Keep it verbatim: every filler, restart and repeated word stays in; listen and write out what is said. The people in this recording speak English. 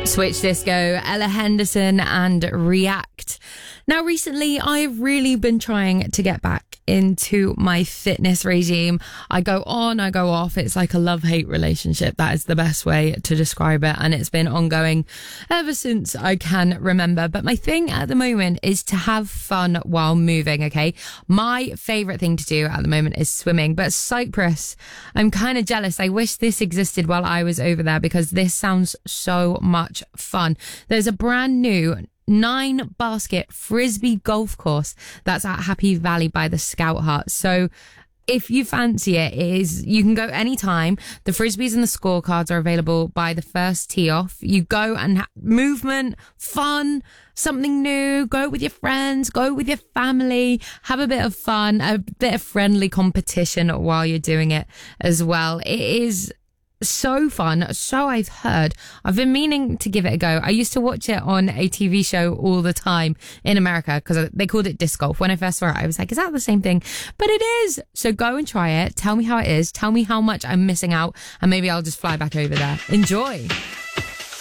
Switch Disco, Ella Henderson and React. Now, recently, I've really been trying to get back into my fitness regime. I go on, I go off. It's like a love-hate relationship. That is the best way to describe it. And it's been ongoing ever since I can remember. But my thing at the moment is to have fun while moving, okay? My favourite thing to do at the moment is swimming. But Cyprus, I'm kind of jealous. I wish this existed while I was over there because this sounds so much fun. There's a brand new nine basket frisbee golf course that's at Happy Valley by the Scout Hut. So if you fancy it, it is, you can go anytime. The frisbees and the scorecards are available by the first tee off. You go and ha- movement, fun, something new, go with your friends, go with your family, have a bit of fun, a bit of friendly competition while you're doing it as well. It is so fun. So I've heard. I've been meaning to give it a go. I used to watch it on a T V show all the time in America because they called it disc golf. When I first saw it, I was like, is that the same thing? But it is. So go and try it. Tell me how it is. Tell me how much I'm missing out. And maybe I'll just fly back over there. Enjoy.